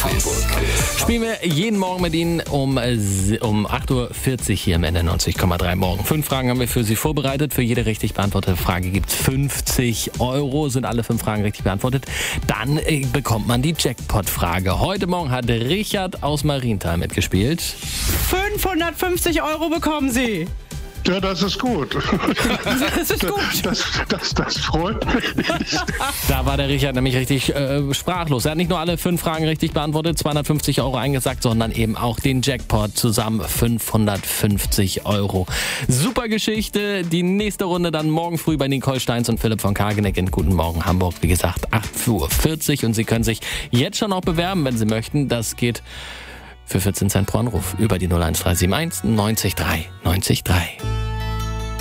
Hamburg-Quiz. Spielen wir jeden Morgen mit Ihnen um 8.40 Uhr hier im NDR 90,3 Morgen. 5 Fragen haben wir für Sie vorbereitet. Für jede richtig beantwortete Frage gibt es 50 €. Sind alle 5 Fragen richtig beantwortet, dann bekommt man die Jackpot-Frage. Heute Morgen hat Richard aus Marienthal mitgespielt. 550 € bekommen Sie. Ja, das ist gut. Das ist gut. Das freut mich. Da war der Richard nämlich richtig sprachlos. Er hat nicht nur alle 5 Fragen richtig beantwortet, 250 € eingesackt, sondern eben auch den Jackpot, zusammen 550 €. Super Geschichte. Die nächste Runde dann morgen früh bei Nicole Steins und Philipp von Kargeneck in Guten Morgen Hamburg. Wie gesagt, 8.40 Uhr. Und Sie können sich jetzt schon noch bewerben, wenn Sie möchten. Das geht für 14 Cent pro Anruf über die 01371 90 3 90 3.